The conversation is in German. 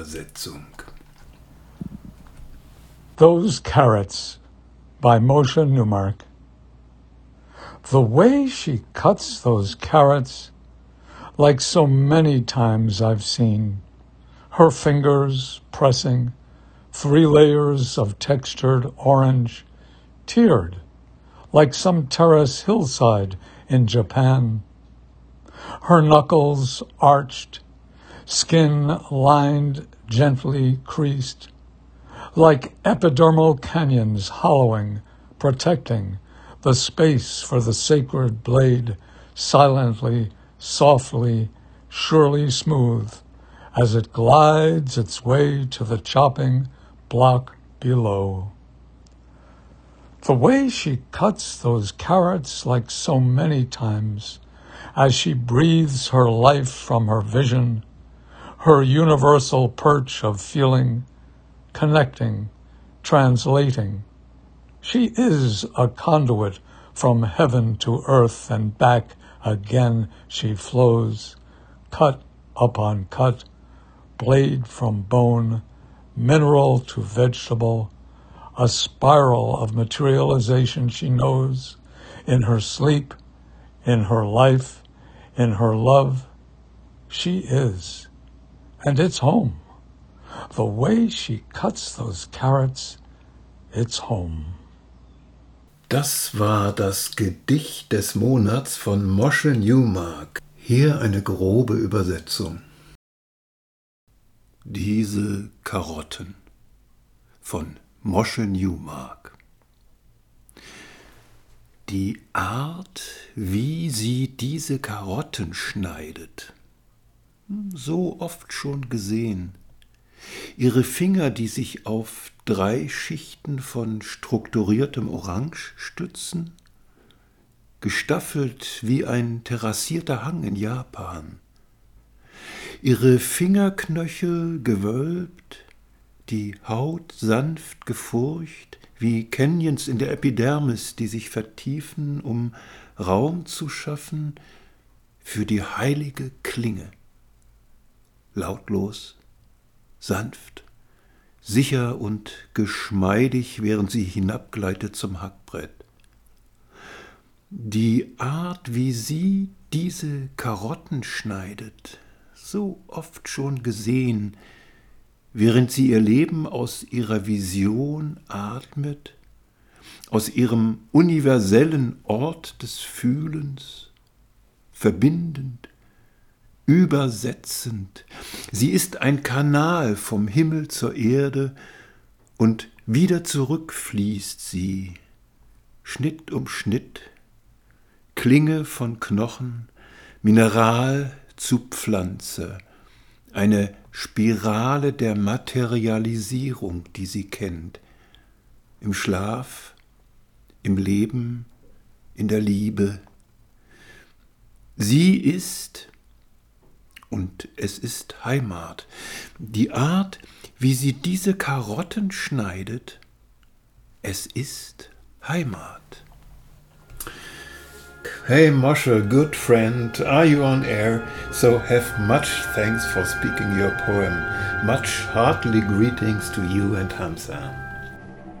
Übersetzung. Those Carrots by Moshe Newmark. The way she cuts those carrots, like so many times I've seen, her fingers pressing 3 layers of textured orange, tiered like some terrace hillside in Japan. Her knuckles arched, skin lined, gently creased, like epidermal canyons hollowing, protecting the space for the sacred blade, silently, softly, surely smooth, as it glides its way to the chopping block below. The way she cuts those carrots like so many times, as she breathes her life from her vision, her universal perch of feeling, connecting, translating. She is a conduit from heaven to earth, and back again she flows, cut upon cut, blade from bone, mineral to vegetable, a spiral of materialization she knows in her sleep, in her life, in her love. She is, and it's home. The way she cuts those carrots, it's home. Das war das Gedicht des Monats von Moshe Newmark. Hier eine grobe Übersetzung. Diese Karotten von Moshe Newmark. Die Art, wie sie diese Karotten schneidet, so oft schon gesehen. Ihre Finger, die sich auf 3 Schichten von strukturiertem Orange stützen, gestaffelt wie ein terrassierter Hang in Japan. Ihre Fingerknöchel gewölbt, die Haut sanft gefurcht, wie Canyons in der Epidermis, die sich vertiefen, um Raum zu schaffen für die heilige Klinge. Lautlos, sanft, sicher und geschmeidig, während sie hinabgleitet zum Hackbrett. Die Art, wie sie diese Karotten schneidet, so oft schon gesehen, während sie ihr Leben aus ihrer Vision atmet, aus ihrem universellen Ort des Fühlens, verbindend, übersetzend. Sie ist ein Kanal vom Himmel zur Erde und wieder zurück fließt sie, Schnitt um Schnitt, Klinge von Knochen, Mineral zu Pflanze, eine Spirale der Materialisierung, die sie kennt, im Schlaf, im Leben, in der Liebe. Sie ist, und es ist Heimat, die Art, wie sie diese Karotten schneidet, es ist Heimat. Hey Moshe, good friend, are you on air? So have much thanks for speaking your poem. Much heartily greetings to you and Hamza.